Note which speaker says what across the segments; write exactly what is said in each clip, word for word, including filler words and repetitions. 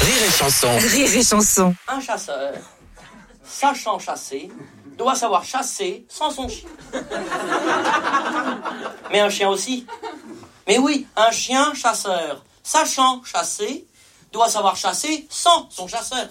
Speaker 1: Rire et chanson.
Speaker 2: Rire et chanson.
Speaker 3: Un chasseur, sachant chasser, doit savoir chasser sans son chien. Mais un chien aussi. Mais oui, un chien chasseur, sachant chasser, doit savoir chasser sans son chasseur.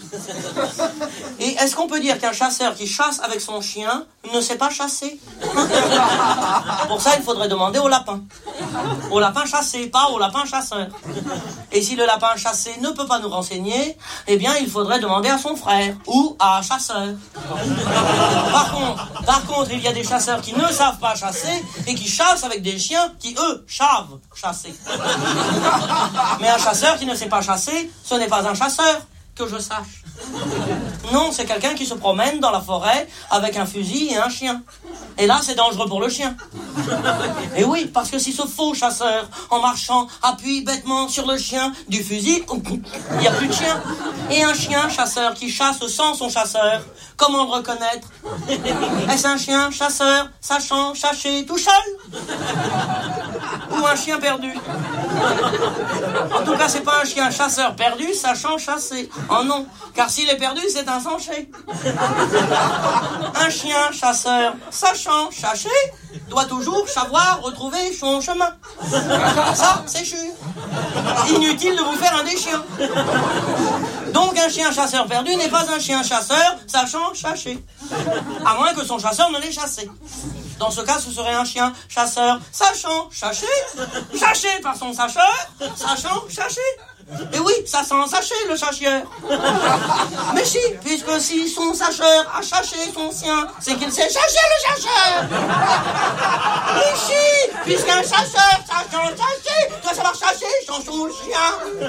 Speaker 3: Et est-ce qu'on peut dire qu'un chasseur qui chasse avec son chien ne sait pas chasser? Pour ça, il faudrait demander au lapin. Au lapin chassé, pas au lapin chasseur. Et si le lapin chassé ne peut pas nous renseigner, eh bien, il faudrait demander à son frère ou à un chasseur. Par contre, par contre, il y a des chasseurs qui ne savent pas chasser et qui chassent avec des chiens qui, eux, savent chasser. Mais un chasseur qui ne sait pas chasser, ce n'est pas un chasseur. Que je sache. Non, c'est quelqu'un qui se promène dans la forêt avec un fusil et un chien. Et là, c'est dangereux pour le chien. Et oui, parce que si ce faux chasseur, en marchant, appuie bêtement sur le chien du fusil, il n'y a plus de chien. Et un chien chasseur qui chasse sans son chasseur, comment le reconnaître? Est-ce un chien chasseur, sachant chasser tout seul? Ou un chien perdu? En tout cas, c'est pas un chien chasseur perdu, sachant chasser. Oh non, car s'il est perdu, c'est un sanché. Un chien chasseur, sachant chasser, doit toujours savoir retrouver son chemin. Ça, c'est sûr. Inutile de vous faire un des chiens. Donc un chien chasseur perdu n'est pas un chien chasseur, sachant chasser. À moins que son chasseur ne l'ait chassé. Dans ce cas, ce serait un chien chasseur, sachant chasser, chassé par son sacheur, sachant chasser. Et oui, ça sent sacher le chacheur. Mais si, puisque si son sacheur a chassé son sien, c'est qu'il sait chasser le chacheur. Mais si, puisqu'un chasseur sachant chasser doit savoir chasser sans son chien.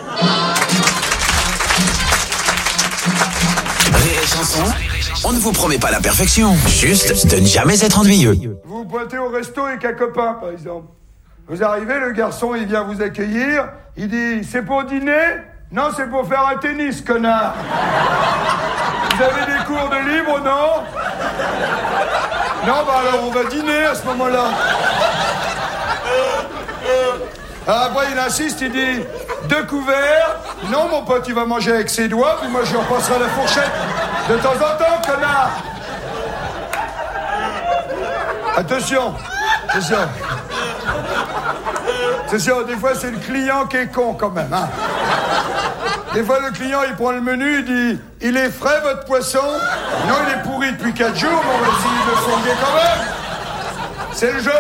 Speaker 1: Rire et chanson, on ne vous promet pas la perfection, juste de ne jamais être ennuyeux.
Speaker 4: Vous vous pointez au resto avec un copain, par exemple. Vous arrivez, le garçon, il vient vous accueillir. Il dit, c'est pour dîner? Non, c'est pour faire un tennis, connard. Vous avez des cours de libre, non? Non, bah alors on va dîner à ce moment-là. Alors après, il insiste, il dit, deux couverts. Non, mon pote, il va manger avec ses doigts, puis moi, je lui repasserai la fourchette de temps en temps, connard. Attention, attention. Attention, des fois, c'est le client qui est con, quand même, hein. Des fois, le client, il prend le menu, il dit, il est frais, votre poisson? Non, il est pourri depuis quatre jours, mais on va essayer de le fourguer quand même. C'est le jeu.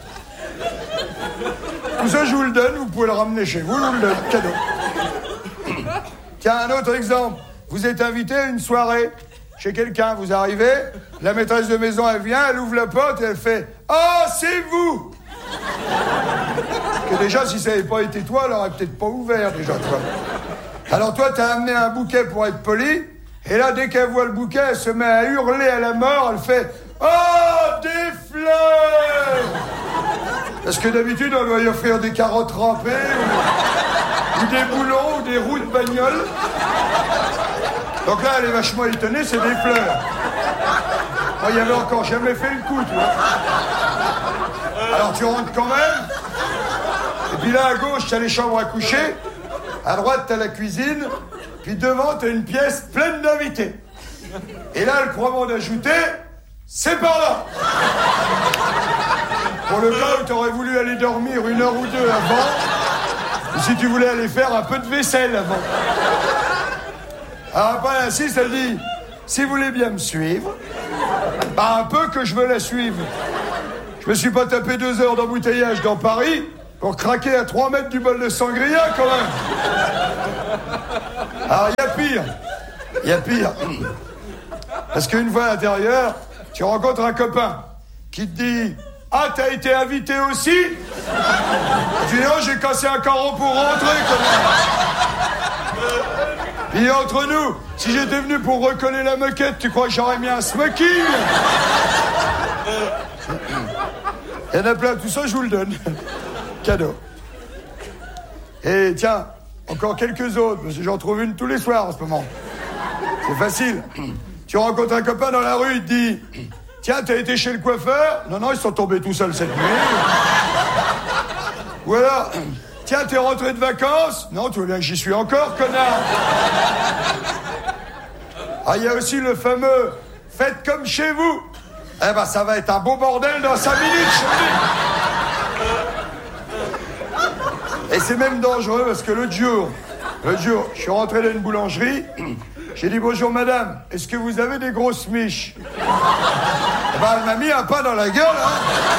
Speaker 4: Tout ça, je vous le donne, vous pouvez le ramener chez vous, je vous le donne, cadeau. Tiens, un autre exemple. Vous êtes invité à une soirée chez quelqu'un, vous arrivez, la maîtresse de maison, elle vient, elle ouvre la porte et elle fait « Oh, c'est vous !» Que déjà, si ça n'avait pas été toi, elle aurait peut-être pas ouvert, déjà, toi. Alors toi, t'as amené un bouquet pour être poli, et là, dès qu'elle voit le bouquet, elle se met à hurler à la mort, elle fait « Oh, des fleurs !» Parce que d'habitude, on doit y offrir des carottes râpées, ou, ou des boulons, ou des roues de bagnole. Donc là, elle est vachement étonnée, c'est des fleurs. Moi, il n'y avait encore jamais fait le coup, tu vois. Alors tu rentres quand même. Et puis là, à gauche, t'as les chambres à coucher. À droite, t'as la cuisine. Puis devant, t'as une pièce pleine d'invités. Et là, le croisement d'ajouter, c'est par là. Pour le cas où t'aurais voulu aller dormir une heure ou deux avant, ou si tu voulais aller faire un peu de vaisselle avant. Alors après, elle insiste, elle dit, si vous voulez bien me suivre, bah un peu que je veux la suivre. Je me suis pas tapé deux heures d'embouteillage dans Paris pour craquer à trois mètres du bol de sangria, quand même. Alors, il y a pire. Il y a pire. Parce qu'une fois à l'intérieur, tu rencontres un copain qui te dit « Ah, t'as été invité aussi ?» Tu dis « Non, j'ai cassé un carreau pour rentrer, quand même. » Et entre nous, si j'étais venu pour recoller la moquette, tu crois que j'aurais mis un smoking? Il y en a plein, tout ça, je vous le donne. Cadeau. Et tiens, encore quelques autres, parce que j'en trouve une tous les soirs en ce moment. C'est facile. Tu rencontres un copain dans la rue, il te dit « Tiens, t'as été chez le coiffeur ?» Non, non, ils sont tombés tout seuls cette nuit. Ou alors, Tiens, t'es rentré de vacances? Non, tu vois bien que j'y suis encore, connard. Ah, il y a aussi le fameux « faites comme chez vous ». Eh ben, ça va être un beau bordel dans cinq minutes, je te dis. Et c'est même dangereux parce que l'autre jour, l'autre jour, je suis rentré dans une boulangerie. J'ai dit « Bonjour madame, est-ce que vous avez des grosses miches ?» Eh ben, elle m'a mis un pas dans la gueule, hein.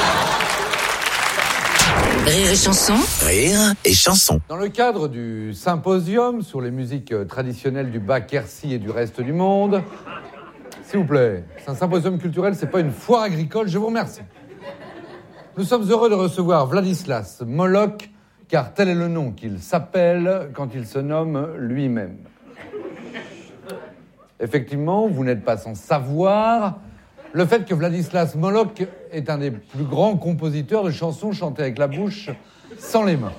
Speaker 2: Rire et chanson.
Speaker 1: Rire et chanson.
Speaker 5: Dans le cadre du symposium sur les musiques traditionnelles du bas Quercy et du reste du monde, s'il vous plaît, c'est un symposium culturel, c'est pas une foire agricole, je vous remercie. Nous sommes heureux de recevoir Vladislas Moloch, car tel est le nom qu'il s'appelle quand il se nomme lui-même. Effectivement, vous n'êtes pas sans savoir le fait que Vladislas Moloch est un des plus grands compositeurs de chansons chantées avec la bouche, sans les mains.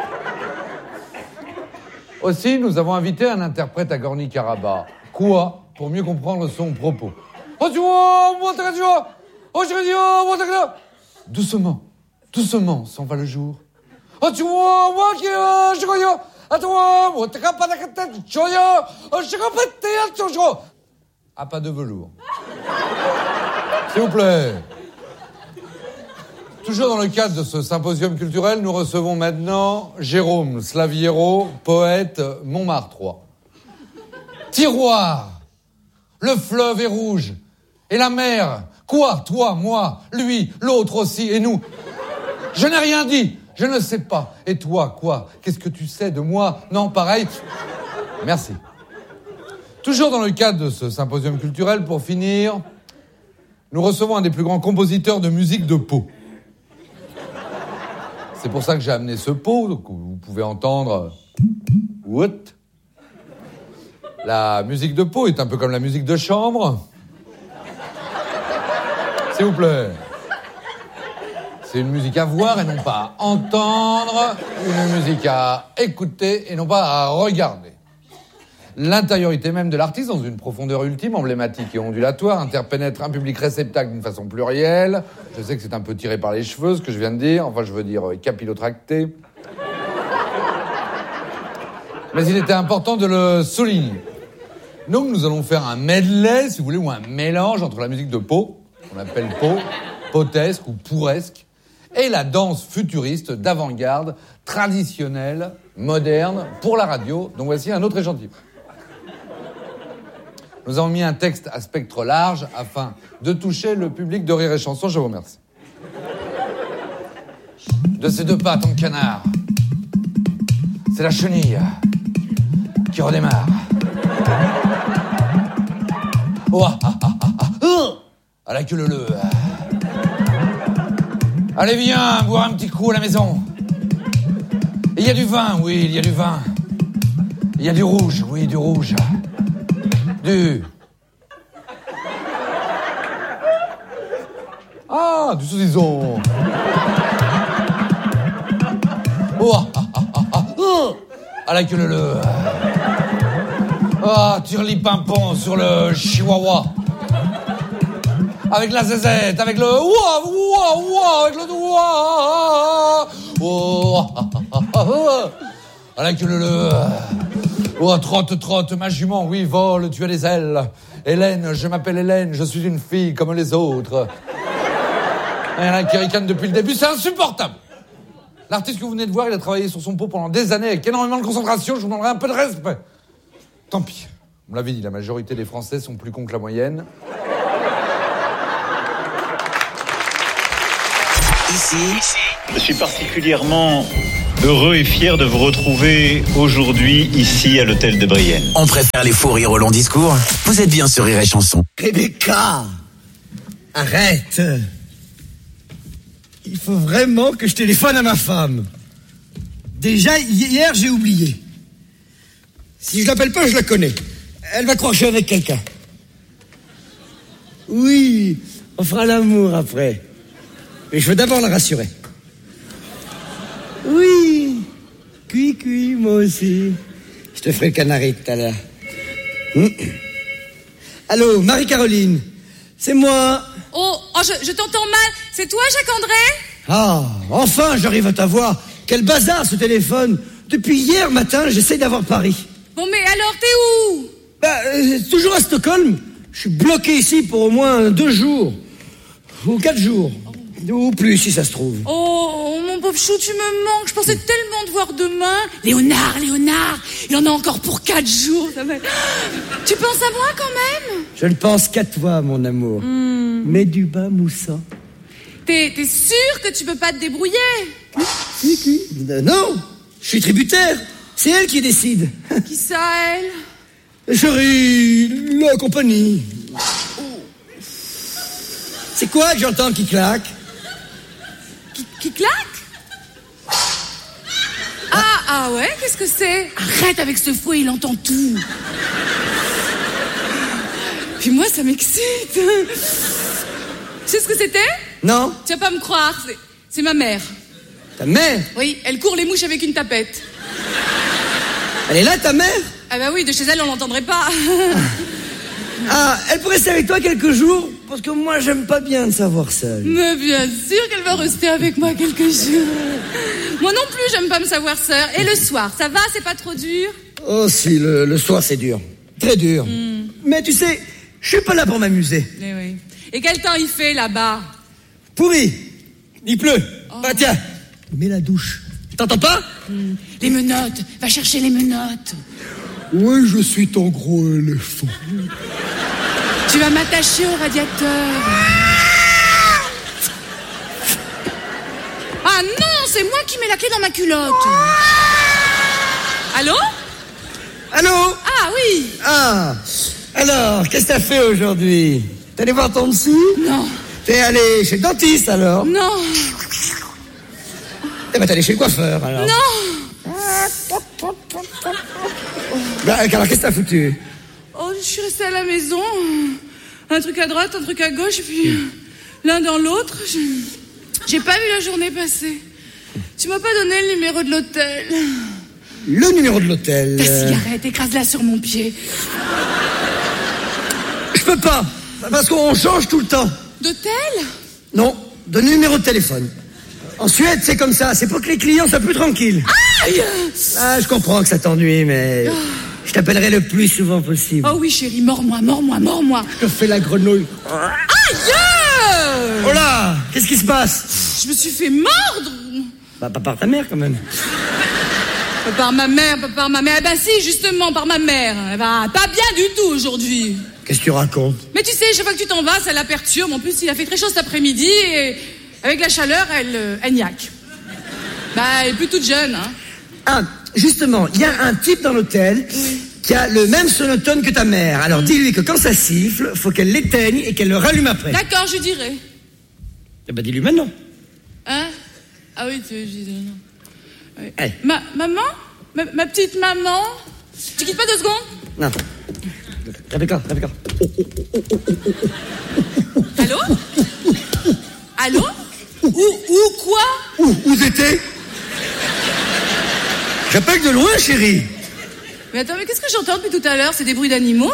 Speaker 5: Aussi, nous avons invité un interprète à Gorny-Karabakh. Quoi? Pour mieux comprendre son propos. Doucement, doucement s'en va le jour. Ah, pas de velours. S'il vous plaît. Toujours dans le cadre de ce symposium culturel, nous recevons maintenant Jérôme Slaviero, poète montmartrois. Tiroir. Le fleuve est rouge. Et la mer. Quoi? Toi, moi, lui, l'autre aussi, et nous. Je n'ai rien dit. Je ne sais pas. Et toi, quoi? Qu'est-ce que tu sais de moi? Non, pareil. Merci. Toujours dans le cadre de ce symposium culturel, pour finir, nous recevons un des plus grands compositeurs de musique de Pau. C'est pour ça que j'ai amené ce pot, donc vous pouvez entendre... What? La musique de Pau est un peu comme la musique de chambre. S'il vous plaît. C'est une musique à voir et non pas à entendre, une musique à écouter et non pas à regarder. L'intériorité même de l'artiste, dans une profondeur ultime, emblématique et ondulatoire, interpénètre un public réceptacle d'une façon plurielle. Je sais que c'est un peu tiré par les cheveux, ce que je viens de dire. Enfin, je veux dire euh, capillotracté. Mais il était important de le souligner. Donc, nous allons faire un medley, si vous voulez, ou un mélange entre la musique de Pau, qu'on appelle Pau, potesque ou pouresque, et la danse futuriste d'avant-garde, traditionnelle, moderne, pour la radio. Donc, voici un autre échantillon. Nous avons mis un texte à spectre large afin de toucher le public de Rire et Chanson. Je vous remercie. De ses deux pattes en canard, c'est la chenille qui redémarre. Oh, ah, ah, ah, ah, ah. À la queue leu. Allez, viens, boire un petit coup à la maison. Il y a du vin, oui, il y a du vin. Il y a du rouge, oui, du rouge. Du... Ah, du saucisson. Oh, ah, ah, ah, ah, ah. À la queue leu. Ah, turli-pimpon sur le chihuahua. Avec la zézette, avec le... Ouah, ouah, ouah, avec le doigt. Oh, ah, ah, ah, ah. À la queue leu. Oh, trotte, trotte, ma jument, oui, vole, tu as des ailes. Hélène, je m'appelle Hélène, je suis une fille comme les autres. Il y en a qui ricanent depuis le début, c'est insupportable. L'artiste que vous venez de voir, il a travaillé sur son pot pendant des années avec énormément de concentration, je vous demanderai un peu de respect. Tant pis, on l'avait dit, la majorité des Français sont plus cons que la moyenne.
Speaker 1: Ici,
Speaker 6: je suis particulièrement heureux et fier de vous retrouver aujourd'hui ici à l'hôtel de Brienne.
Speaker 1: on préfère les faux rires au long discours. Vous êtes bien sur Rire et Chanson.
Speaker 7: Rebecca, arrête. Il faut vraiment que je téléphone à ma femme. Déjà, hier, j'ai oublié. Si je l'appelle pas, je la connais. Elle va croire que je suis avec quelqu'un. Oui, on fera l'amour après. Mais je veux d'abord la rassurer. Oui, cui cui, moi aussi. Je te ferai le canari tout à l'heure. Hum. Allô, Marie-Caroline, c'est moi.
Speaker 8: Oh, oh je, je t'entends mal. C'est toi, Jacques-André?
Speaker 7: Ah, enfin, j'arrive à t'avoir. quel bazar ce téléphone. Depuis hier matin, j'essaie d'avoir Paris.
Speaker 2: Bon, mais alors, t'es où?
Speaker 7: Bah, euh, toujours à Stockholm. Je suis bloqué ici pour au moins deux jours. Ou quatre jours. Ou plus, si ça se trouve.
Speaker 2: Oh, mon pauvre chou, tu me manques. Je pensais tellement te voir demain. Léonard, Léonard, il en a encore pour quatre jours. Ça va... Tu penses à moi quand même?
Speaker 7: Je ne pense qu'à toi, mon amour. Mm. Mais du bas moussant.
Speaker 2: T'es, t'es sûr que tu peux pas te débrouiller?
Speaker 7: Qui, qui euh, Non, je suis tributaire. C'est elle qui décide.
Speaker 2: Qui ça, elle?
Speaker 7: Chérie, la compagnie. C'est quoi que j'entends qui claque?
Speaker 2: Qui, qui claque? Ah, ah ouais, qu'est-ce que c'est? Arrête avec ce fouet, il entend tout. Puis moi, ça m'excite. Tu sais ce que c'était?
Speaker 7: Non.
Speaker 2: Tu vas pas me croire, c'est, c'est ma mère.
Speaker 7: Ta mère?
Speaker 2: Oui, elle court les mouches avec une tapette.
Speaker 7: Elle est là, ta mère?
Speaker 2: Ah bah oui, de chez elle, on l'entendrait pas.
Speaker 7: Ah, elle pourrait rester avec toi quelques jours? Parce que moi, j'aime pas bien de savoir seule.
Speaker 2: Mais bien sûr qu'elle va rester avec moi quelques jours. Moi non plus, j'aime pas me savoir seule. Et le soir, ça va, c'est pas trop dur?
Speaker 7: Oh si, le, le soir, c'est dur. Très dur. Mm. Mais tu sais, je suis pas là pour m'amuser.
Speaker 2: Eh oui. Et quel temps il fait là-bas?
Speaker 7: Pourri. Il pleut.
Speaker 2: Oh.
Speaker 7: Bah tiens, mets la douche. T'entends pas?
Speaker 2: mm. Les menottes. Va chercher les menottes.
Speaker 7: Oui, je suis ton gros éléphant.
Speaker 2: Tu vas m'attacher au radiateur. Ah non, c'est moi qui mets la clé dans ma culotte. Allô?
Speaker 7: Allô?
Speaker 2: Ah oui.
Speaker 7: Ah, alors, qu'est-ce que t'as fait aujourd'hui? T'es allé voir ton psy?
Speaker 2: Non.
Speaker 7: T'es allé chez le dentiste alors?
Speaker 2: Non.
Speaker 7: Eh ben t'es allé chez le coiffeur alors?
Speaker 2: Non.
Speaker 7: Bah, alors qu'est-ce que t'as foutu?
Speaker 2: Oh, je suis restée à la maison. Un truc à droite, un truc à gauche, et puis euh, l'un dans l'autre. Je... J'ai pas vu la journée passer. Tu m'as pas donné le numéro de l'hôtel.
Speaker 7: Le numéro de l'hôtel?
Speaker 2: Ta cigarette, écrase-la sur mon pied.
Speaker 7: Je peux pas, parce qu'on change tout le temps.
Speaker 2: D'hôtel?
Speaker 7: Non, de numéro de téléphone. En Suède, c'est comme ça, c'est pour que les clients soient plus tranquilles.
Speaker 2: Aïe!
Speaker 7: Ah, je comprends que ça t'ennuie, mais... Je t'appellerai le plus souvent possible.
Speaker 2: Oh oui, chérie, mords-moi, mords-moi, mords-moi.
Speaker 7: Je te fais la grenouille.
Speaker 2: Aïe!
Speaker 7: Oh là! Qu'est-ce qui se passe?
Speaker 2: Je me suis fait mordre.
Speaker 7: Bah, pas par ta mère, quand même.
Speaker 2: Pas par ma mère, pas par ma mère. Eh ben si, justement, par ma mère. Elle va pas bien du tout aujourd'hui.
Speaker 7: Qu'est-ce que tu racontes?
Speaker 2: Mais tu sais, chaque fois que tu t'en vas, ça la perturbe. En plus, il a fait très chaud cet après-midi et avec la chaleur, elle, elle niaque. Bah, elle est plus toute jeune, hein.
Speaker 7: Ah, justement, il y a un type dans l'hôtel oui. qui a le même sonotone que ta mère. Alors, mmh. dis-lui que quand ça siffle, faut qu'elle l'éteigne et qu'elle le rallume après.
Speaker 2: D'accord, je dirai.
Speaker 7: Eh ben, dis-lui maintenant.
Speaker 2: Hein? Ah oui, tu dis non. Oui.
Speaker 7: Hey.
Speaker 2: Ma, maman? Ma, ma petite maman? Tu quittes pas deux secondes?
Speaker 7: Non. Rebecca, Rebecca.
Speaker 2: Allô? Allô? Où, où, quoi?
Speaker 7: Où, où t'étais? J'appelle de loin, chérie.
Speaker 2: Mais attends, mais qu'est-ce que j'entends depuis tout à l'heure? C'est des bruits d'animaux?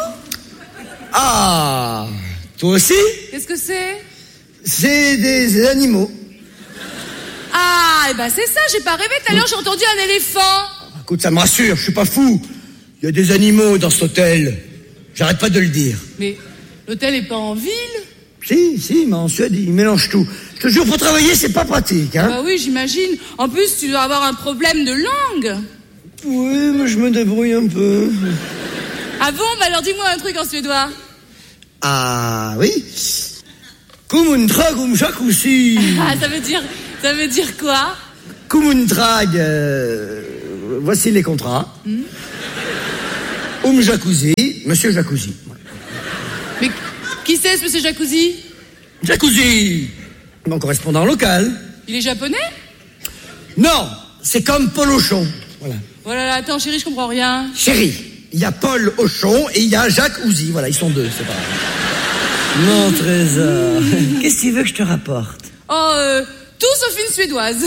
Speaker 7: Ah, toi aussi?
Speaker 2: Qu'est-ce que c'est?
Speaker 7: C'est des animaux.
Speaker 2: Ah, et ben c'est ça, j'ai pas rêvé. Tout à l'heure, j'ai entendu un éléphant.
Speaker 7: Écoute, ça me rassure, je suis pas fou. Il y a des animaux dans cet hôtel. J'arrête pas de le dire.
Speaker 2: Mais l'hôtel est pas en ville?
Speaker 7: Si, si, mais en Suède, ils mélangent tout. Je te jure, pour travailler, c'est pas pratique, hein.
Speaker 2: Bah oui, j'imagine. En plus, tu dois avoir un problème de langue.
Speaker 7: Oui, mais je me débrouille un peu.
Speaker 2: Ah bon? Bah alors dis-moi un truc en suédois.
Speaker 7: Ah, oui. Kumuntrag umshakusi.
Speaker 2: Ah, ça veut dire, ça veut dire quoi?
Speaker 7: Kumuntrag, euh, voici les contrats. Hmm? Um Jacuzzi, monsieur Jacuzzi.
Speaker 2: Mais qui c'est ce monsieur Jacuzzi?
Speaker 7: Jacuzzi, mon correspondant local.
Speaker 2: Il est japonais?
Speaker 7: Non, c'est comme Paul Auchon. Voilà.
Speaker 2: Voilà, là, attends, chérie, je comprends rien.
Speaker 7: Chérie, il y a Paul Auchon et il y a Jacques Ouzi. Voilà, ils sont deux, c'est pas grave. Mon trésor. Qu'est-ce que tu veux que je te rapporte?
Speaker 2: Oh, euh, tout sauf une suédoise.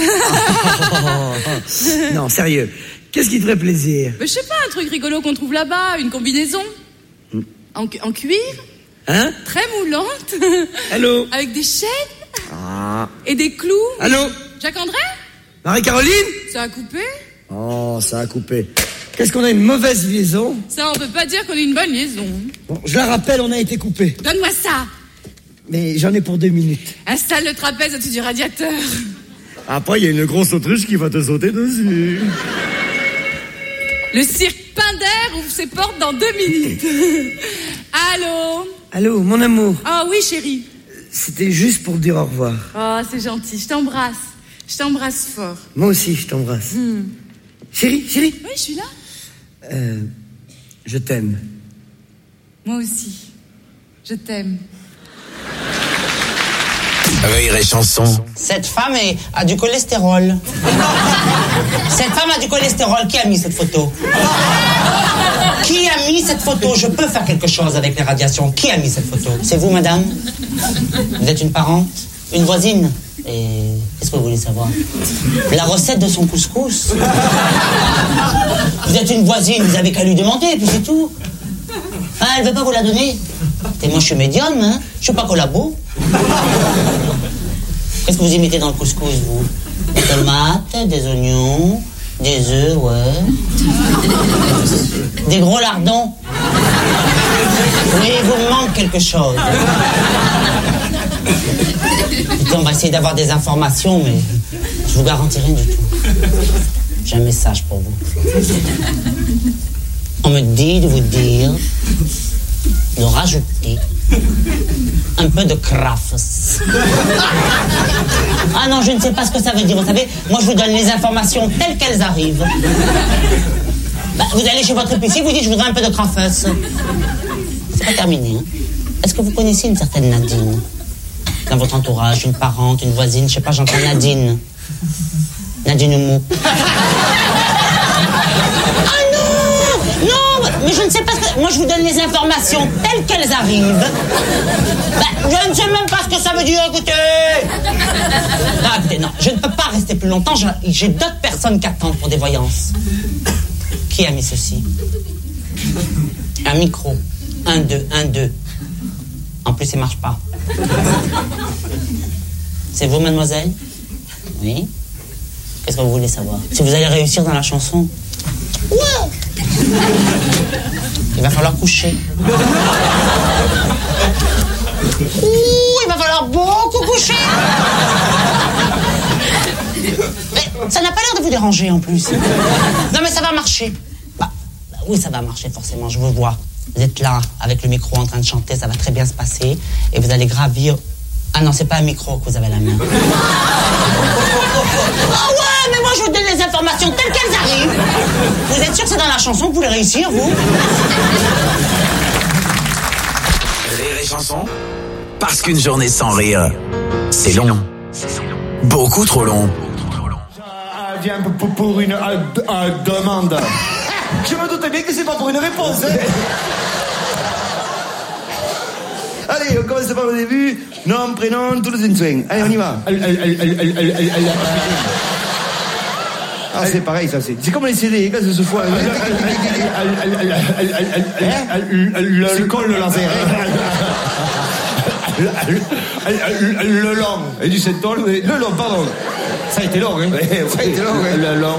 Speaker 7: oh, non, sérieux. Qu'est-ce qui te ferait plaisir?
Speaker 2: Mais je sais pas, un truc rigolo qu'on trouve là-bas, une combinaison. Hmm. En, en cuir.
Speaker 7: Hein?
Speaker 2: Très moulante.
Speaker 7: Allô?
Speaker 2: Avec des chaînes.
Speaker 7: Ah.
Speaker 2: Et des clous.
Speaker 7: Allô?
Speaker 2: Jacques-André?
Speaker 7: Marie-Caroline?
Speaker 2: Ça a coupé?
Speaker 7: Oh, ça a coupé. Qu'est-ce qu'on a une mauvaise liaison?
Speaker 2: Ça, on peut pas dire qu'on ait une bonne liaison.
Speaker 7: Bon, je la rappelle, on a été coupé.
Speaker 2: Donne-moi ça.
Speaker 7: Mais j'en ai pour deux minutes.
Speaker 2: Installe le trapèze au-dessus du radiateur.
Speaker 7: Après, il y a une grosse autruche qui va te sauter dessus.
Speaker 2: Le cirque Pinder ouvre ses portes dans deux minutes. Allô?
Speaker 7: Allô, mon amour.
Speaker 2: Ah oui, chérie.
Speaker 7: C'était juste pour te dire au revoir.
Speaker 2: Oh, c'est gentil. Je t'embrasse. Je t'embrasse fort.
Speaker 7: Moi aussi, je t'embrasse.
Speaker 2: Hmm.
Speaker 7: Chérie, chérie.
Speaker 2: Oui, je suis là.
Speaker 7: Euh, je t'aime.
Speaker 2: Moi aussi. Je t'aime.
Speaker 1: Rire et chanson.
Speaker 3: Cette femme est, a du cholestérol. Cette femme a du cholestérol. Qui a mis cette photo? Qui a mis cette photo? Je peux faire quelque chose avec les radiations. Qui a mis cette photo? C'est vous, madame? Vous êtes une parente? Une voisine? Et qu'est-ce que vous voulez savoir? La recette de son couscous? Vous êtes une voisine, vous avez qu'à lui demander, et puis c'est tout. Ah, elle veut pas vous la donner? Et moi, je suis médium, hein? Je suis pas collabo. Qu'est-ce que vous y mettez dans le couscous, vous? Des tomates, des oignons, des œufs, ouais. Des gros lardons. Oui, il vous manque quelque chose. Écoutez, on va essayer d'avoir des informations, mais je vous garantis rien du tout. J'ai un message pour vous. On me dit de vous dire de rajouter un peu de crafts. Ah non, je ne sais pas ce que ça veut dire. Vous savez, moi je vous donne les informations telles qu'elles arrivent. Bah, vous allez chez votre épicier, vous dites je voudrais un peu de crafts. C'est pas terminé. Hein. Est-ce que vous connaissez une certaine Nadine? Dans votre entourage, une parente, une voisine, je sais pas, j'entends Nadine. Nadine Oumou. Ah non! Non! Mais je ne sais pas ce que... Moi, je vous donne les informations telles qu'elles arrivent. Bah, je ne sais même pas ce que ça veut dire, écoutez! Non, écoutez, non, je ne peux pas rester plus longtemps. J'ai, j'ai d'autres personnes qui attendent pour des voyances. Qui a mis ceci? Un micro. Un, deux, un, deux. En plus, il marche pas. C'est vous, mademoiselle? Oui. Qu'est-ce que vous voulez savoir? Si vous allez réussir dans la chanson? Ouais. Il va falloir coucher. Ouh, il va falloir beaucoup coucher. Mais ça n'a pas l'air de vous déranger en plus. Non mais ça va marcher. Bah, bah oui, ça va marcher forcément, je vous vois. Vous êtes là, avec le micro en train de chanter, ça va très bien se passer. Et vous allez gravir... Ah non, c'est pas un micro que vous avez à la main. Ah ouais, mais moi je vous donne les informations telles qu'elles arrivent. Vous êtes sûr que c'est dans la chanson que vous voulez réussir, vous?
Speaker 1: Rire et chanson. Parce qu'une journée sans rire, c'est long. Beaucoup trop long.
Speaker 8: Je viens pour une euh, euh, demande. Je me doutais bien que c'est pas pour une réponse. Hein. Allez, on commence par le début. Nom, prénom, tous les insouins. Allez, on y va. Ah, c'est pareil, ça, c'est... C'est comme les C D, quand ça se fout... C'est comme le laser. Le long. Et du sept tonnes. Le long, pardon. Ça a été long, hein. Ça a été long, hein. Le long.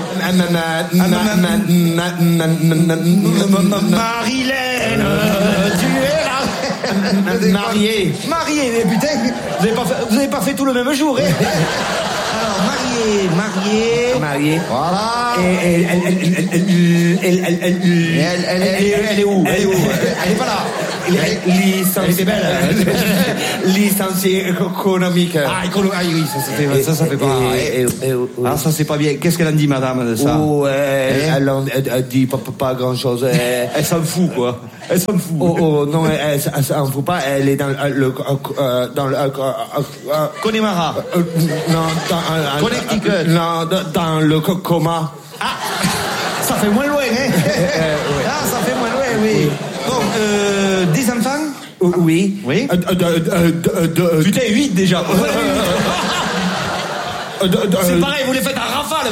Speaker 8: Marilène, tu es là. Marié. Marié, mais putain, vous avez pas fait, vous avez pas fait tout le même jour, hein. Alors, marié, marié. Marié. Voilà. Et elle, elle, elle, elle, elle, elle, elle, elle, elle, elle est où? Elle est où? Elle est pas là. Elle était belle. Licenciée économique. Ah, économique. Ah oui, ça, ça fait, ça, ça fait pas. Ah, ça, c'est pas bien. Qu'est-ce qu'elle en dit, madame, de ça? Oh, elle, elle, elle dit pas, pas grand chose. Elle, elle s'en fout, quoi. Elle s'en fout. Oh, oh, non, elle, elle s'en fout pas. Elle est dans le, euh, dans le, euh, Connemara. Euh, non, dans, Connecticut. Non, dans le coma. Ah! Ça fait moins loin, hein? Ah, ça fait moins loin, oui. Bon, euh, des enfants? Euh, oui. Oui. Euh, euh, euh, euh, euh, Putain, huit déjà. C'est pareil, vous les faites à rafale.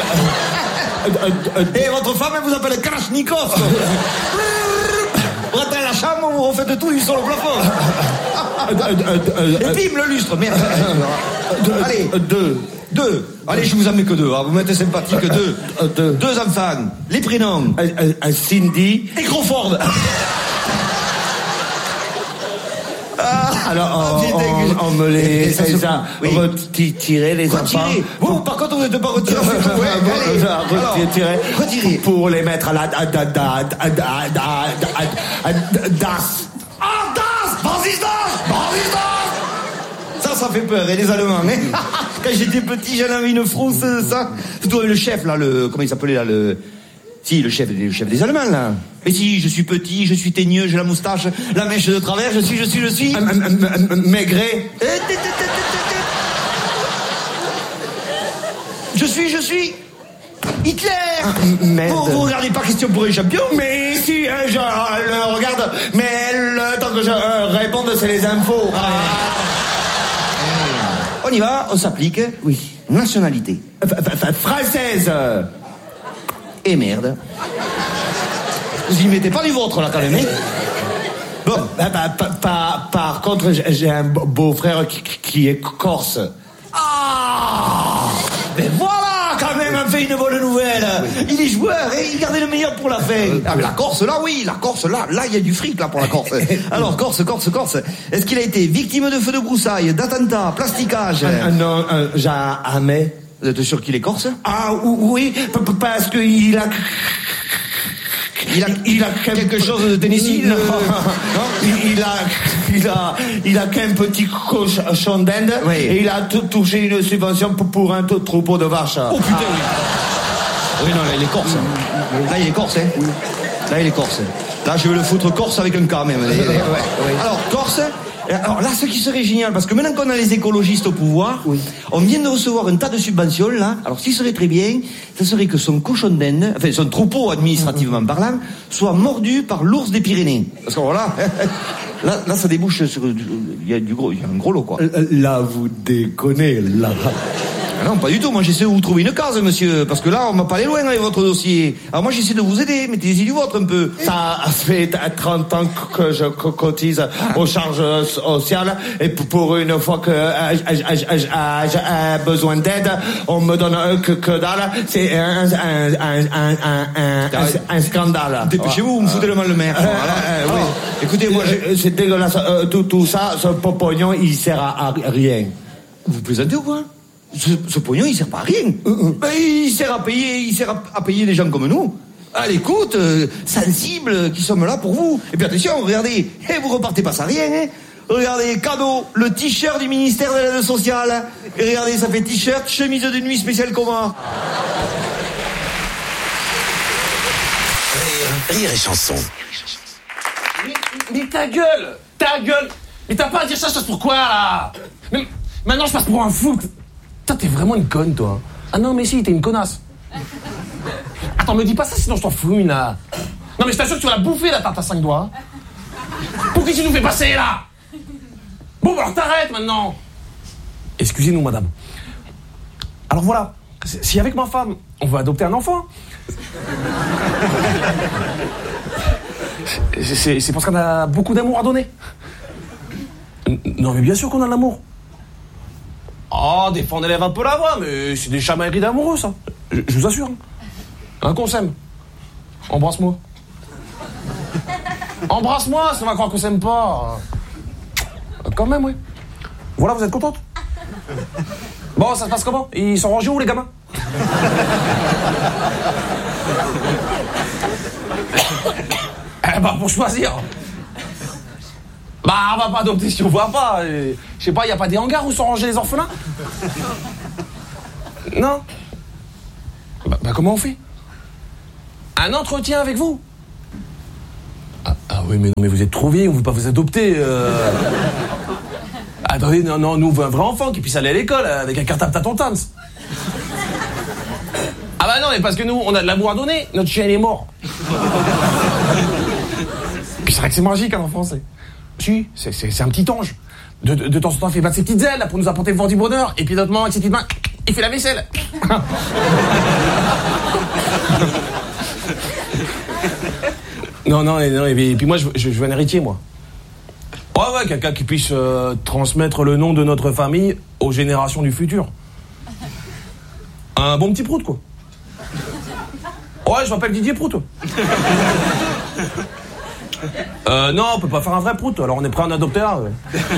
Speaker 8: Et votre femme, elle vous appelle Kalachnikov. Vous rentrez à la chambre, vous refaites tout sur le plafond. Et bim, le lustre, merde. deux. Allez, deux. Deux. Allez, je vous en mets que deux. Hein. Vous mettez sympathique que deux. deux. Deux enfants. Les prénoms.
Speaker 7: Euh, euh, Cindy.
Speaker 8: Et Crawford.
Speaker 7: Ah, alors, on, on, on me les fait ça, oui. Retirer les
Speaker 8: retirer.
Speaker 7: enfants.
Speaker 8: Vous, par contre, vous n'êtes pas retiré.
Speaker 7: Retirer.
Speaker 8: Retirer.
Speaker 7: Pour les mettre à la da da da da da da das.
Speaker 8: Ah, das. Bandistas. Bandistas. Ça, ça fait peur. Et les Allemands, hein. Quand j'étais petit, j'en avais une frousse, ça. Surtout le chef, là, le, comment il s'appelait, là, le, si, le chef, le chef des Allemands, là. Mais si, je suis petit, je suis teigneux, j'ai la moustache, la mèche de travers, je suis, je suis, je suis...
Speaker 7: Maigret.
Speaker 8: Je suis, je suis... Hitler.
Speaker 7: Merde.
Speaker 8: Vous, vous regardez pas Question pour les champions?
Speaker 7: Mais si, euh, je euh, le regarde, mais le temps que je euh, réponde, c'est les infos. Ah.
Speaker 8: On y va, on s'applique.
Speaker 7: Oui.
Speaker 8: Nationalité.
Speaker 7: Française.
Speaker 8: Et merde. Vous y mettez pas du vôtre, là, quand même, hein?
Speaker 7: Bon, bah, bah, par, par, par contre, j'ai un beau-frère qui, qui est corse.
Speaker 8: Ah! Mais voilà, quand même, on fait une bonne nouvelle. Oui. Il est joueur et il gardait le meilleur pour la fin. Ah, mais la Corse, là, oui, la Corse, là, là, il y a du fric, là, pour la Corse. Alors, Corse, Corse, Corse. Est-ce qu'il a été victime de feux de broussailles, d'attentats, plasticage?
Speaker 7: euh, Non, euh, jamais.
Speaker 8: Vous êtes sûr qu'il est corse?
Speaker 7: Ah, oui, parce qu'il a...
Speaker 8: Il a, il a quelque chose de Tennessee?
Speaker 7: Non, non, il a, il a, il a qu'un petit cochon d'Inde, oui. Et il a touché une subvention pour, pour un troupeau de vaches.
Speaker 8: Oh putain, oui. Oui, non, là, il est corse. Là, il est corse, hein. Oui. Là, il est corse. Là, je veux le foutre corse avec un K, même. Ouais, ouais. Alors, corse. Alors là, ce qui serait génial, parce que maintenant qu'on a les écologistes au pouvoir, oui. On vient de recevoir un tas de subventions, là. Alors, ce qui serait très bien, ce serait que son cochon d'Inde, enfin, son troupeau administrativement parlant, soit mordu par l'ours des Pyrénées. Parce que voilà, là, là, ça débouche sur, il y a du gros, il y a un gros lot, quoi.
Speaker 7: Là, vous déconnez, là.
Speaker 8: Ah non, pas du tout. Moi, j'essaie de vous trouver une case, monsieur. Parce que là, on m'a pas allé loin avec votre dossier. Alors moi, j'essaie de vous aider. Mettez-y du vôtre un peu.
Speaker 7: Ça fait trente ans que je cotise aux charges sociales. Et pour une fois que j'ai besoin d'aide, on me donne que, que dalle. C'est un, un, un, un, un, un scandale.
Speaker 8: Dépêchez-vous, vous me foutez le mal le maire.
Speaker 7: Euh, euh, oui.
Speaker 8: Écoutez, moi,
Speaker 7: je... c'est dégueulasse. Euh, tout, tout ça, ce pognon, il sert à, à rien.
Speaker 8: Vous plaisantez ou quoi? Ce, ce pognon, il sert pas à rien. Uh-uh. Ben, il sert à payer, il sert à, à payer des gens comme nous. À l'écoute, euh, sensibles, qui sommes là pour vous. Et puis attention, regardez, et vous repartez pas sans rien, hein. Regardez, cadeau, le t-shirt du ministère de l'aide sociale. Et regardez, ça fait t-shirt, chemise de nuit spéciale coma.
Speaker 1: Rire, rire et chanson.
Speaker 9: Mais, mais ta gueule, ta gueule. Mais t'as pas à dire ça, je passe pour quoi, là? Mais, maintenant, je passe pour un fou. Putain, t'es vraiment une conne, toi. Ah non, mais si, t'es une connasse. Attends, me dis pas ça, sinon je t'en fous, Mina. Non, mais je t'assure que tu vas la bouffer, la tarte à cinq doigts. Pour qui tu nous fais passer, là? Bon, bah alors t'arrêtes, maintenant. Excusez-nous, madame. Alors voilà, si avec ma femme, on veut adopter un enfant... C'est, c'est parce qu'on a beaucoup d'amour à donner. Non, mais bien sûr qu'on a de l'amour. Oh, des fois on élève un peu la voix, mais c'est des chamailleries d'amoureux, ça. Je, je vous assure. Un qu'on s'aime. Embrasse-moi. Embrasse-moi, ça va croire qu'on s'aime pas. Quand même, oui. Voilà, vous êtes contente? Bon, ça se passe comment? Ils sont rangés où, les gamins? Eh ben, pour choisir. Bah, on va pas adopter si on voit pas. Je sais pas, y a pas des hangars où sont rangés les orphelins? Non. Bah, bah, comment on fait? Un entretien avec vous? Ah, ah oui, mais non, mais vous êtes trop vieille, on veut pas vous adopter. Euh... Attendez, non, non, nous on veut un vrai enfant qui puisse aller à l'école avec un cartable Tatontans. Ah bah non, mais parce que nous, on a de l'amour à donner, notre chien il est mort. Puis c'est vrai que c'est magique, hein, en français. Si, c'est, c'est, c'est un petit ange. De, de, de temps en temps, il fait battre ses petites ailes là, pour nous apporter le vent du bonheur. Et puis d'autres moments, avec ses petites mains, il fait la vaisselle. non, non, et, non, et puis moi, je, je, je veux un héritier, moi. Ouais, ouais, quelqu'un qui puisse euh, transmettre le nom de notre famille aux générations du futur. Un bon petit prout, quoi. Ouais, je m'appelle Didier Prout. Euh, non, on peut pas faire un vrai prout, alors on est prêt à en adopter un. Ouais.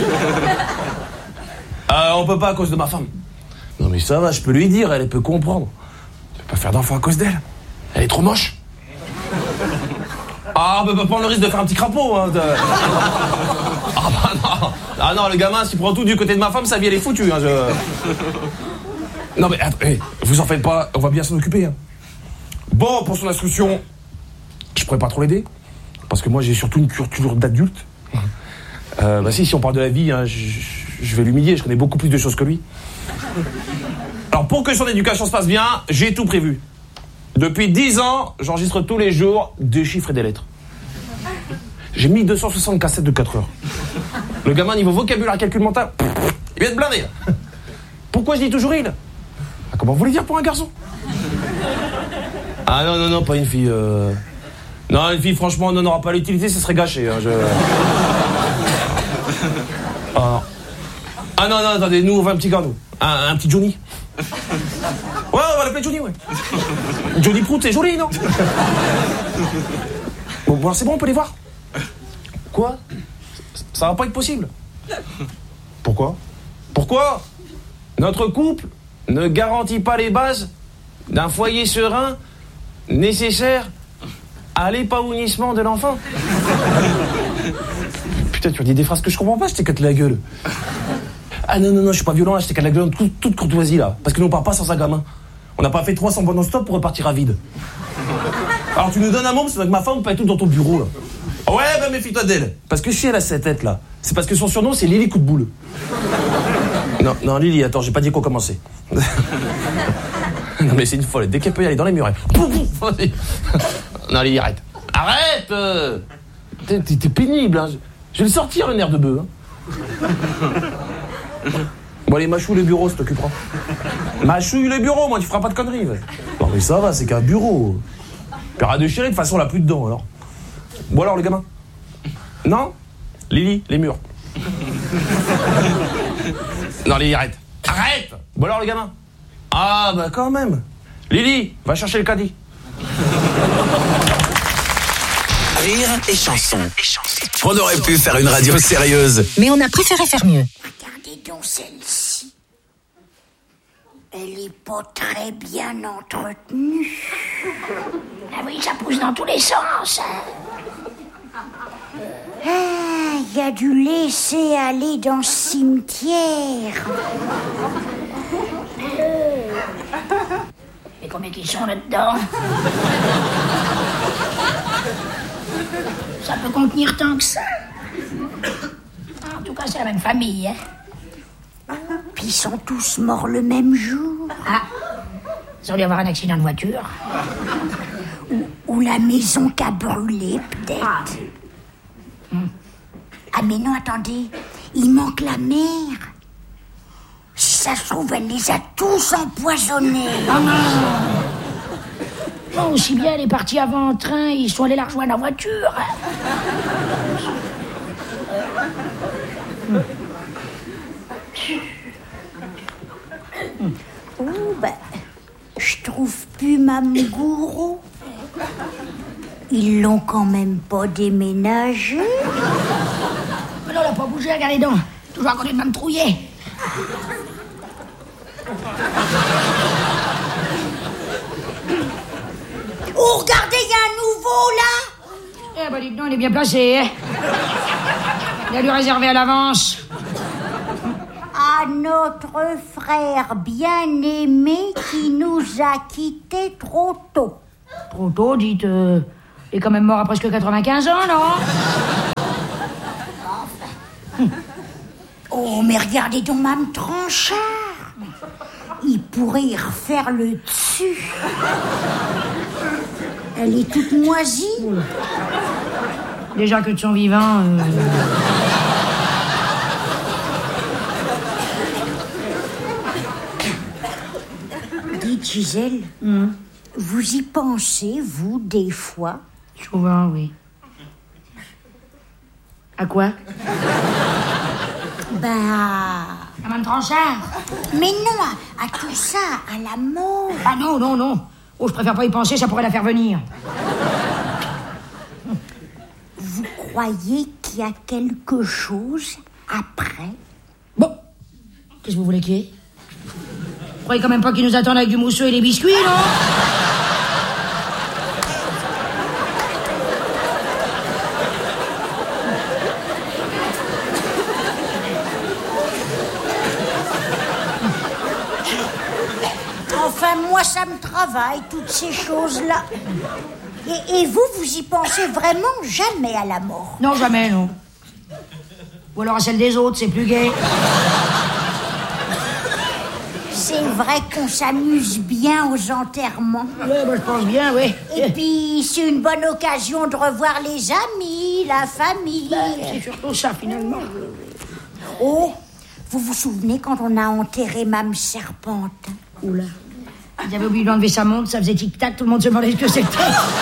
Speaker 9: Euh, on peut pas à cause de ma femme. Non mais ça va, je peux lui dire, elle peut comprendre. Je peux pas faire d'enfant à cause d'elle. Elle est trop moche. Ah, on peut pas prendre le risque de faire un petit crapaud, hein. De... Ah bah non. Ah non, le gamin, s'il prend tout du côté de ma femme, sa vie elle est foutue, hein. Je... Non mais attends, hey, vous en faites pas, on va bien s'en occuper, hein. Bon, pour son instruction, je pourrais pas trop l'aider. Parce que moi, j'ai surtout une culture d'adulte. Euh, bah si, si on parle de la vie, hein, je, je vais l'humilier, je connais beaucoup plus de choses que lui. Alors, pour que son éducation se passe bien, j'ai tout prévu. Depuis dix ans, j'enregistre tous les jours des chiffres et des lettres. J'ai mille deux cent soixante cassettes de quatre heures. Le gamin, niveau vocabulaire, calcul mental, il vient de blindé. Pourquoi je dis toujours il? Ah, comment vous voulez dire pour un garçon? Ah non, non, non, pas une fille... Euh... Non, une fille, franchement, on n'en aura pas l'utilité, ça serait gâché. Hein, je... ah. ah non, non, attendez, nous, on va un petit gars, nous. Un, un petit Johnny. Ouais, on va l'appeler Johnny, ouais. Johnny Prout, c'est joli, non? Bon, bon c'est bon, on peut les voir. Quoi? Ça va pas être possible. Pourquoi? Pourquoi? Notre couple ne garantit pas les bases d'un foyer serein nécessaire à l'épanouissement de l'enfant. Putain, tu as dit des phrases que je comprends pas, je t'éclate la gueule. Ah non, non, non, je suis pas violent, je t'éclate la gueule en toute, toute courtoisie, là. Parce que nous, on part pas sans un gamin. On n'a pas fait trois cents bonnes non-stop pour repartir à vide. Alors tu nous donnes un mot, c'est que ma femme peut être tout dans ton bureau, là. Ouais, bah méfie-toi d'elle. Parce que si elle a cette tête, là, c'est parce que son surnom, c'est Lily Coup de Boule. Non, non, Lily, attends, j'ai pas dit qu'on commençait. Non, mais c'est une folle, dès qu'elle peut y aller dans les murs, elle... Pouf, pouf, vas-y. Non, Lily, arrête. Arrête euh... T'es, t'es pénible, hein. Je vais le sortir, le nerf de bœuf. Hein. Bon, allez, mâchouille le bureau, ça t'occupera. Mâchouille le bureau, moi, tu feras pas de conneries. Ouais. Non, mais ça va, c'est qu'un bureau. Puis rien de chier, de toute façon, on l'a plus dedans, alors. Bon, alors, le gamin? Non? Lily, les murs. Non, Lily, arrête. Arrête! Bon, alors, le gamin? Ah, bah, quand même. Lily, va chercher le caddie.
Speaker 1: Rire et chanson. On aurait pu faire une radio sérieuse.
Speaker 10: Mais on a préféré faire mieux.
Speaker 11: Regardez donc celle-ci. Elle est pas très bien entretenue. Ah oui, ça pousse dans tous les sens. Ah, il y a dû laisser aller dans ce cimetière. Mais combien qu'ils sont là-dedans? Ça peut contenir tant que ça. En tout cas, c'est la même famille, hein. Puis ils sont tous morts le même jour. Ah, ils ont dû avoir un accident de voiture. Ou, ou la maison qui a brûlé, peut-être. Ah. Hmm. Ah, mais non, attendez. Il manque la mère. Si ça se trouve, elle les a tous empoisonnés.
Speaker 10: Ah non. Non, aussi bien elle est partie avant en train, ils sont allés la rejoindre en voiture.
Speaker 11: Oh, ben, je trouve plus Mme Gouraud. Ils l'ont quand même pas déménagé.
Speaker 10: Mais non, elle a pas bougé, regardez donc. Toujours à côté de Mme Trouillet.
Speaker 11: Oh, regardez, il y a un nouveau, là.
Speaker 10: Eh ben, dites donc, il est bien placé, hein. Il a dû réserver à l'avance.
Speaker 11: À notre frère bien-aimé qui nous a quittés trop tôt.
Speaker 10: Trop tôt, dites... Euh, il est quand même mort à presque quatre-vingt-quinze ans, non?
Speaker 11: Enfin. Oh, mais regardez donc Mme Tranchard. Il pourrait y refaire le dessus. Elle est toute moisie.
Speaker 10: Déjà que de son vivant... Euh...
Speaker 11: Dites, Gisèle, mm. vous y pensez, vous, des fois?
Speaker 10: Souvent, oui. À quoi?
Speaker 11: Ben, Madame Tranchard. Mais non, à, à tout ça, à la mort.
Speaker 10: Ah non, non, non. Oh, je préfère pas y penser, ça pourrait la faire venir.
Speaker 11: Vous croyez qu'il y a quelque chose après?
Speaker 10: Bon, qu'est-ce que vous voulez qu'il y ait? Vous croyez quand même pas qu'ils nous attendent avec du mousseux et des biscuits, non?
Speaker 11: Enfin, moi, ça me travaille, toutes ces choses-là. Et, et vous, vous y pensez vraiment jamais à la mort?
Speaker 10: Non, jamais, non. Ou alors à celle des autres, c'est plus gai.
Speaker 11: C'est vrai qu'on s'amuse bien aux enterrements.
Speaker 10: Oui, bah, je pense bien, oui.
Speaker 11: Et puis, c'est une bonne occasion de revoir les amis, la famille.
Speaker 10: Ben, c'est surtout ça, finalement.
Speaker 11: Oh, vous vous souvenez quand on a enterré Mme Serpente?
Speaker 10: Oula. Ils avaient oublié d'enlever sa montre, ça faisait tic-tac, tout le monde se demandait ce que c'était.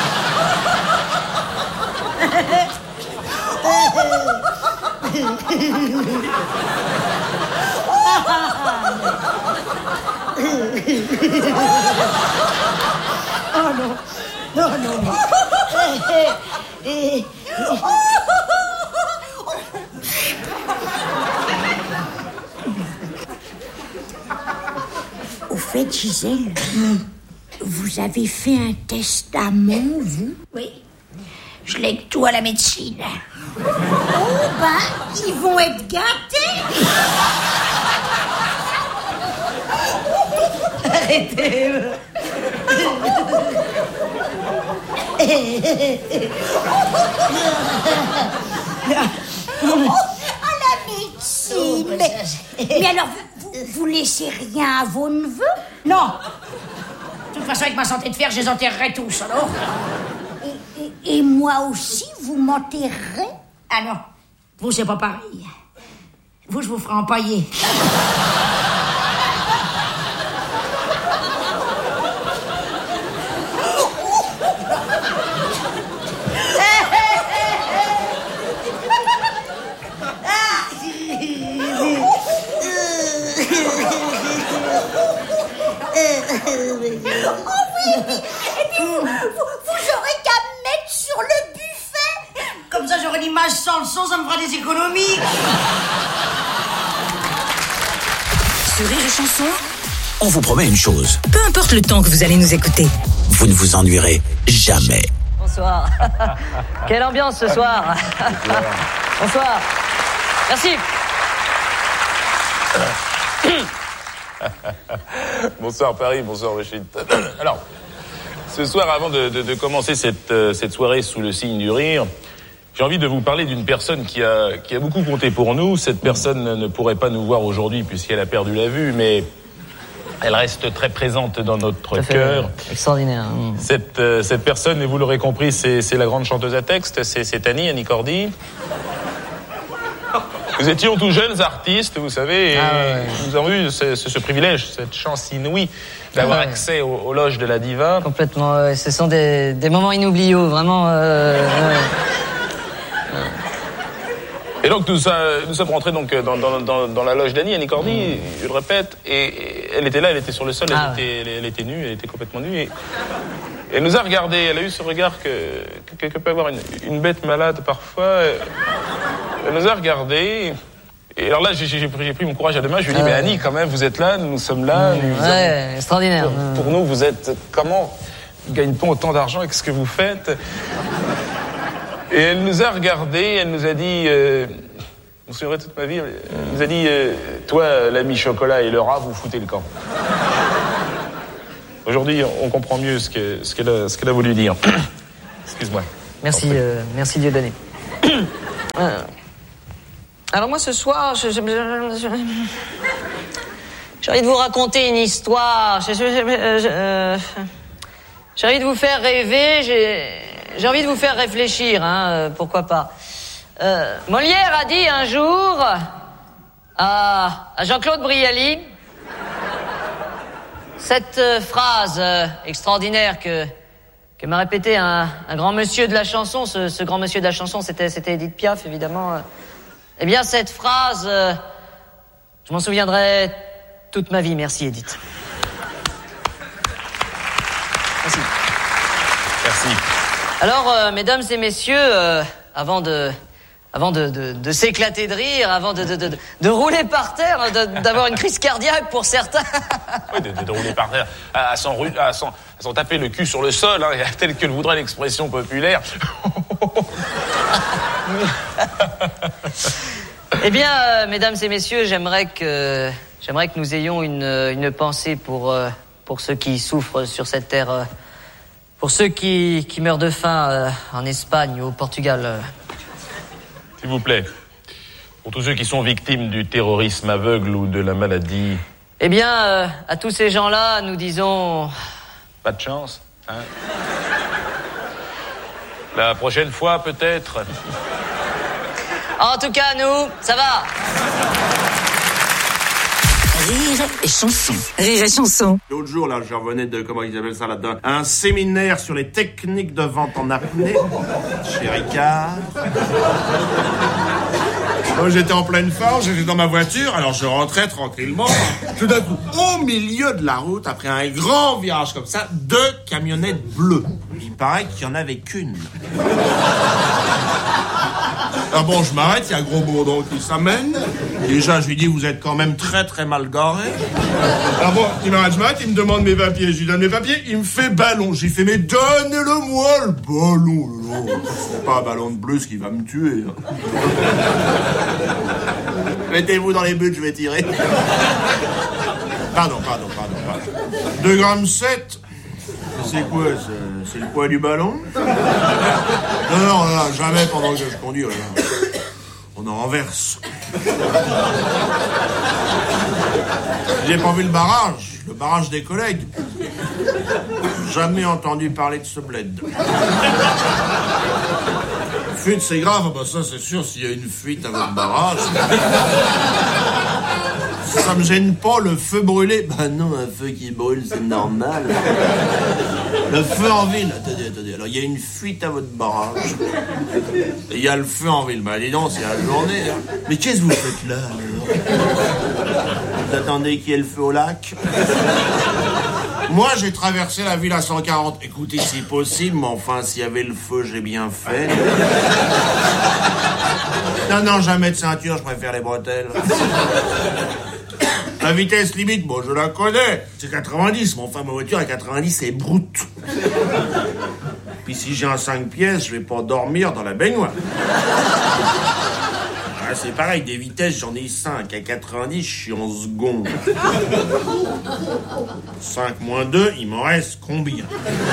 Speaker 10: Oh non, non, non, non.
Speaker 11: Au fait, Gisèle, vous avez fait un testament, vous?
Speaker 10: Oui.
Speaker 11: Je lègue tout à la médecine. Oh, ben, ils vont être gâtés.
Speaker 10: Arrêtez.
Speaker 11: Oh, à la médecine. Mais, mais alors, vous, vous, vous laissez rien à vos neveux?
Speaker 10: Non. De toute façon, avec ma santé de fer, je les enterrerai tous, alors.
Speaker 11: Et, et, et moi aussi, vous m'enterrerez?
Speaker 10: Ah non, vous, c'est pas pareil. Vous, je vous ferai empailler.
Speaker 11: Oh oui, et puis vous, vous, vous aurez qu'à me mettre sur le buffet.
Speaker 10: Comme ça, j'aurai l'image sans le son, ça me fera des économies.
Speaker 1: Sur Rire et Chanson, on vous promet une chose.
Speaker 12: Peu importe le temps que vous allez nous écouter,
Speaker 1: vous ne vous ennuierez jamais.
Speaker 13: Bonsoir. Quelle ambiance ce soir. Bonsoir. Merci.
Speaker 14: Bonsoir Paris, bonsoir Rachid. Alors, ce soir, avant de, de, de commencer cette, euh, cette soirée sous le signe du rire, j'ai envie de vous parler d'une personne qui a, qui a beaucoup compté pour nous. Cette personne ne pourrait pas nous voir aujourd'hui puisqu'elle a perdu la vue, mais elle reste très présente dans notre cœur.
Speaker 13: Extraordinaire.
Speaker 14: Cette, euh, cette personne, et vous l'aurez compris, c'est, c'est la grande chanteuse à texte, c'est, c'est Annie, Annie Cordy. Nous étions tous jeunes artistes, vous savez, et ah ouais. nous avons eu ce, ce, ce privilège, cette chance inouïe d'avoir ah ouais. accès aux, aux loges de la diva.
Speaker 13: Complètement, ouais. Ce sont des, des moments inoubliables, vraiment. Euh, ouais.
Speaker 14: Et donc nous, nous sommes rentrés donc dans, dans, dans, dans la loge d'Annie, Annie Cordy, mmh. je le répète, et, et elle était là, elle était sur le sol, elle, ah était, ouais. elle, elle était nue, elle était complètement nue. Et, elle nous a regardé, elle a eu ce regard que, que, que peut avoir une, une bête malade parfois. Elle nous a regardé. Et alors là, j'ai, j'ai, pris, j'ai pris mon courage à deux mains. Je lui ai dit, euh... mais Annie, quand même, vous êtes là, nous sommes là.
Speaker 13: Mmh,
Speaker 14: nous
Speaker 13: ouais, avons... extraordinaire.
Speaker 14: Pour, pour nous, vous êtes... Comment gagne-t-on autant d'argent avec ce que vous faites? Et elle nous a regardé, elle nous a dit... Euh, je me souviendrai toute ma vie. Elle nous a dit, euh, toi, l'ami Chocolat et le rat, vous foutez le camp. Aujourd'hui, on comprend mieux ce, que, ce, qu'elle, a, ce qu'elle a voulu dire. Excuse-moi.
Speaker 13: Merci, euh, merci Dieudonné. euh, alors moi, ce soir, je, je, je, je, j'ai envie de vous raconter une histoire. Je, je, je, je, euh, j'ai envie de vous faire rêver. J'ai, j'ai envie de vous faire réfléchir. Hein, euh, pourquoi pas. Euh, Molière a dit un jour à, à Jean-Claude Brialy cette euh, phrase euh, extraordinaire que, que m'a répété un, un grand monsieur de la chanson. Ce, ce grand monsieur de la chanson, c'était, c'était Édith Piaf, évidemment. Eh bien, cette phrase, euh, Je m'en souviendrai toute ma vie. Merci, Edith. Merci.
Speaker 14: Merci.
Speaker 13: Alors, euh, mesdames et messieurs, euh, avant de... Avant de, de, de s'éclater de rire, avant de, de, de, de rouler par terre, de, d'avoir une crise cardiaque pour certains.
Speaker 14: Oui, de, de, de rouler par terre, à, à, s'en, à, s'en, à s'en taper le cul sur le sol, hein, tel que le voudrait l'expression populaire.
Speaker 13: Eh bien, euh, mesdames et messieurs, j'aimerais que, j'aimerais que nous ayons une, une pensée pour, euh, pour ceux qui souffrent sur cette terre, euh, pour ceux qui, qui meurent de faim euh, en Espagne ou au Portugal. Euh.
Speaker 14: S'il vous plaît, pour tous ceux qui sont victimes du terrorisme aveugle ou de la maladie...
Speaker 13: Eh bien, euh, à tous ces gens-là, nous disons...
Speaker 14: Pas de chance, hein? La prochaine fois, peut-être.
Speaker 13: En tout cas, nous, ça va.
Speaker 12: Rire et chanson. Rire et chanson.
Speaker 15: L'autre jour, là, je revenais de, comment ils appellent ça là-dedans, un séminaire sur les techniques de vente en apnée, chez Ricard. Donc, j'étais en pleine forme, j'étais dans ma voiture, alors je rentrais tranquillement. Tout d'un coup, au milieu de la route, après un grand virage comme ça, deux camionnettes bleues. Il paraît qu'il y en avait qu'une. Ah bon, je m'arrête, il y a Gros Bourdon qui s'amène. Déjà, je lui dis, vous êtes quand même très très mal garé. Ah bon, il m'arrête, je m'arrête, il me demande mes papiers. Je lui donne mes papiers, il me fait ballon. J'ai fait, mais donnez-le-moi, le ballon. Non, c'est pas un ballon de plus qui va me tuer. Mettez-vous dans les buts, je vais tirer. Pardon, pardon, pardon, pardon. deux grammes sept. C'est quoi, c'est, c'est le poids du ballon? Non, non, non, jamais pendant que je conduis, regarde. On en renverse. J'ai pas vu le barrage, le barrage des collègues. Jamais entendu parler de ce bled. Fuite, c'est grave, bah ça c'est sûr, s'il y a une fuite à votre barrage. Ça me gêne pas, le feu brûlé. Bah non, un feu qui brûle, c'est normal. Le feu en ville, attendez, attendez, alors il y a une fuite à votre barrage. Et il y a le feu en ville, bah dis donc, c'est la journée. Hein. Mais qu'est-ce que vous faites là, alors? Vous attendez qu'il y ait le feu au lac? Moi, j'ai traversé la ville à cent quarante. Écoutez, c'est possible, mais enfin, s'il y avait le feu, j'ai bien fait. Non, non, jamais de ceinture, je préfère les bretelles. La vitesse limite, bon, je la connais, c'est quatre-vingt-dix, mais enfin, ma voiture à quatre-vingt-dix, c'est brute. Puis si j'ai un cinq pièces, je vais pas dormir dans la baignoire. Ah, c'est pareil, des vitesses, j'en ai cinq. À quatre-vingt-dix, je suis en seconde. cinq moins deux, il m'en reste combien?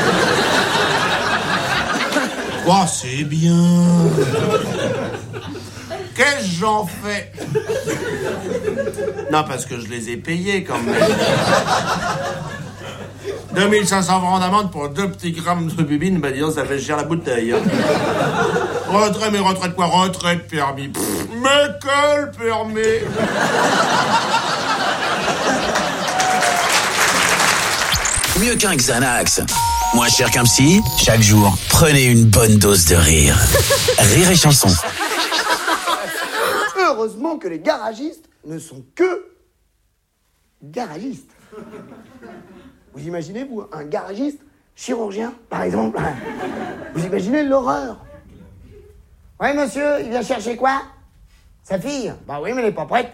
Speaker 15: Oh, c'est bien. Qu'est-ce que j'en fais? Non, parce que je les ai payés quand même. deux mille cinq cents francs d'amende pour deux petits grammes de bubine, bah disons, ça fait cher la bouteille. Hein. Retrait, mais retrait de quoi? Retrait de permis. Pff, mais quel permis?
Speaker 1: Mieux qu'un Xanax. Moins cher qu'un psy, chaque jour, prenez une bonne dose de rire. Rire et chanson.
Speaker 16: Heureusement que les garagistes ne sont que garagistes. Vous imaginez, vous, un garagiste chirurgien, par exemple? Vous imaginez l'horreur? Oui, monsieur, il vient chercher quoi? Sa fille? Bah oui, mais elle n'est pas prête.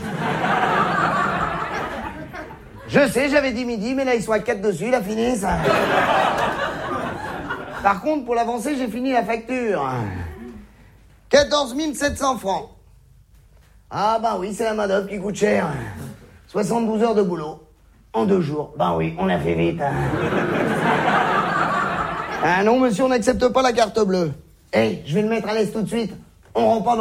Speaker 16: Je sais, j'avais dit midi, mais là, ils sont à quatre dessus, il a fini, ça. Par contre, pour l'avancer, j'ai fini la facture. quatorze mille sept cents francs. Ah bah oui, c'est la main-d'œuvre qui coûte cher. soixante-douze heures de boulot. En deux jours. Bah oui, on l'a fait vite. Hein. Ah non, monsieur, on n'accepte pas la carte bleue. Eh, hey, je vais le mettre à l'aise tout de suite. On rend pas dans